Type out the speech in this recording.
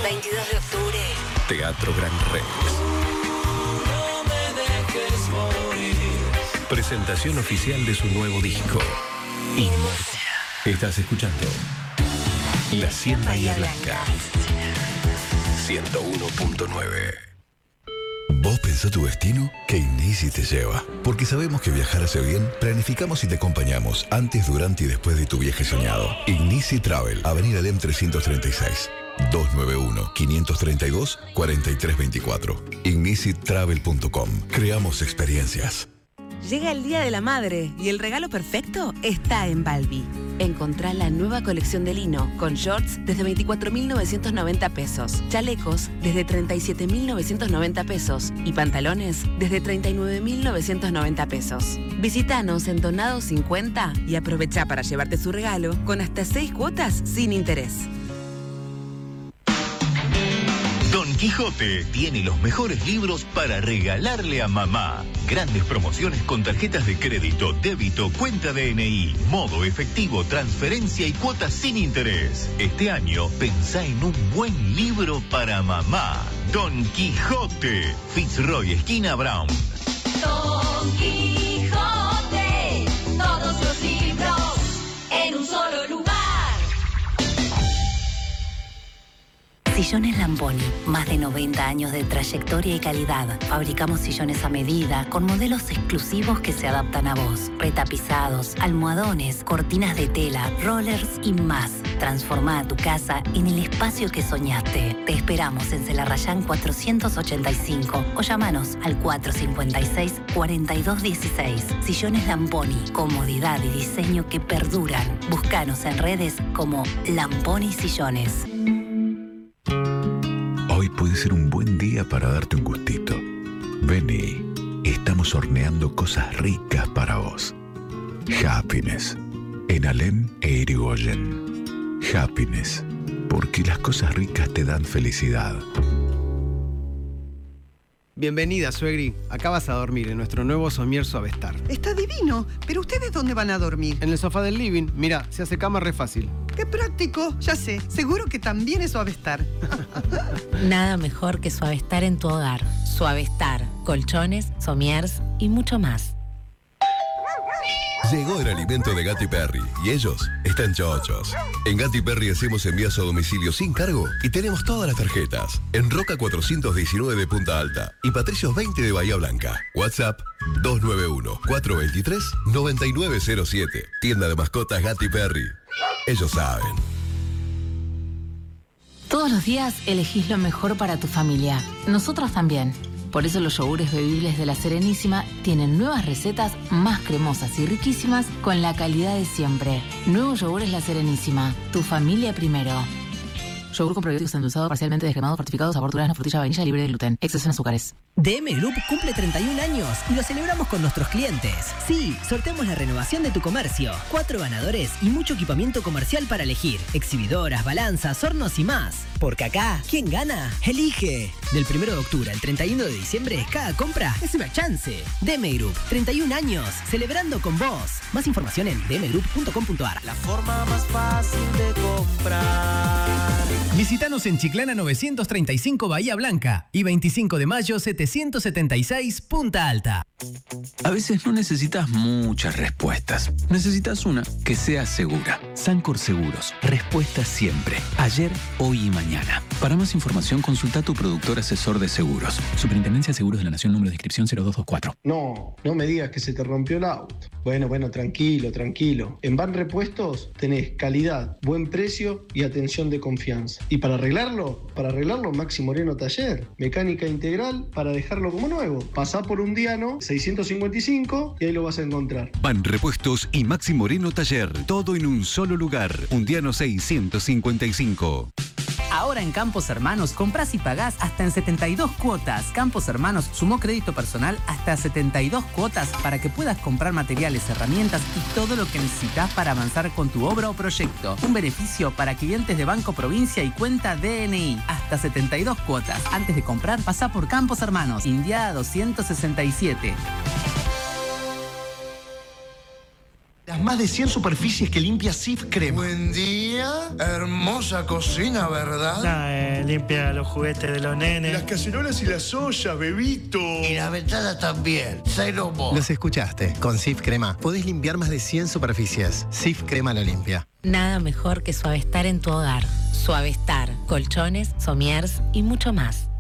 22 de octubre. Teatro Gran Rex. No me dejes morir. Presentación oficial de su nuevo disco, Inmersa. Estás escuchando La 100 Bahía Blanca. 101.9. ¿Vos pensás tu destino? Que Ignisi te lleva. Porque sabemos que viajar hace bien, planificamos y te acompañamos antes, durante y después de tu viaje soñado. Ignisi Travel, Avenida Lem 336. 291-532-4324. IgnisiTravel.com. Creamos experiencias. Llega el Día de la Madre y el regalo perfecto está en Balbi. Encontrá la nueva colección de lino con shorts desde 24.990 pesos, chalecos desde 37.990 pesos y pantalones desde 39.990 pesos. Visítanos en Donado 50 y aprovechá para llevarte su regalo con hasta 6 cuotas sin interés. Don Quijote tiene los mejores libros para regalarle a mamá. Grandes promociones con tarjetas de crédito, débito, cuenta DNI, modo efectivo, transferencia y cuotas sin interés. Este año, pensá en un buen libro para mamá. Don Quijote, Fitzroy, esquina Brown. Don Quijote, todos los libros en un solo lugar. Sillones Lamboni, más de 90 años de trayectoria y calidad. Fabricamos sillones a medida, con modelos exclusivos que se adaptan a vos. Retapizados, almohadones, cortinas de tela, rollers y más. Transformá tu casa en el espacio que soñaste. Te esperamos en Celarrayán 485 o llamanos al 456-4216. Sillones Lamboni, comodidad y diseño que perduran. Búscanos en redes como Lamboni Sillones. Hoy puede ser un buen día para darte un gustito. Vení, estamos horneando cosas ricas para vos. Happiness, en Alem e Irigoyen. Happiness, porque las cosas ricas te dan felicidad. Bienvenida, suegri. Acá vas a dormir en nuestro nuevo somier Suavestar. Está divino, pero ¿ustedes dónde van a dormir? En el sofá del living. Mira, se hace cama re fácil. ¡Qué práctico! Ya sé, seguro que también es Suavestar. Nada mejor que Suavestar en tu hogar. Suavestar, colchones, somiers y mucho más. Llegó el alimento de Gatti Perry y ellos están chochos. En Gatti Perry hacemos envíos a domicilio sin cargo y tenemos todas las tarjetas. En Roca 419 de Punta Alta y Patricios 20 de Bahía Blanca. WhatsApp 291-423-9907. Tienda de mascotas Gatti Perry. Ellos saben. Todos los días elegís lo mejor para tu familia. Nosotros también. Por eso los yogures bebibles de La Serenísima tienen nuevas recetas más cremosas y riquísimas con la calidad de siempre. Nuevos yogures La Serenísima. Tu familia primero. Yogur con probióticos endulzado, parcialmente descremado, fortificado, sabor durazno, frutilla, vainilla, libre de gluten. Exceso en azúcares. DM Group cumple 31 años y lo celebramos con nuestros clientes. Sí, sorteamos la renovación de tu comercio. 4 ganadores y mucho equipamiento comercial para elegir. Exhibidoras, balanzas, hornos y más. Porque acá, ¿quién gana? Elige. Del 1 de octubre al 31 de diciembre, cada compra es una chance. DM Group, 31 años, celebrando con vos. Más información en dmgroup.com.ar. La forma más fácil de comprar. Visítanos en Chiclana 935 Bahía Blanca y 25 de mayo 776 Punta Alta. A veces no necesitas muchas respuestas. Necesitas una que sea segura. Sancor Seguros. Respuesta siempre. Ayer, hoy y mañana. Para más información, consulta a tu productor asesor de seguros. Superintendencia de Seguros de la Nación, número de inscripción 0224. No me digas que se te rompió el auto. Bueno, tranquilo. En Van Repuestos tenés calidad, buen precio y atención de confianza. Y para arreglarlo, Maxi Moreno Taller. Mecánica integral para dejarlo como nuevo. Pasá por Undiano 655 y ahí lo vas a encontrar. Van Repuestos y Maxi Moreno Taller. Todo en un solo lugar. Undiano 655. Ahora en Campos Hermanos compras y pagás hasta en 72 cuotas. Campos Hermanos sumó crédito personal hasta 72 cuotas para que puedas comprar materiales, herramientas y todo lo que necesitas para avanzar con tu obra o proyecto. Un beneficio para clientes de Banco Provincia y cuenta DNI. Hasta 72 cuotas. Antes de comprar, pasá por Campos Hermanos, Indiada 267. Las más de 100 superficies que limpia Cif Crema. Buen día. Hermosa cocina, ¿verdad? Limpia los juguetes de los nenes. Las cacerolas y las ollas, bebito. Y la ventana también. Los escuchaste. Con Cif Crema podés limpiar más de 100 superficies. Cif Crema lo limpia. Nada mejor que Suavestar en tu hogar. Suavestar, colchones, somiers y mucho más.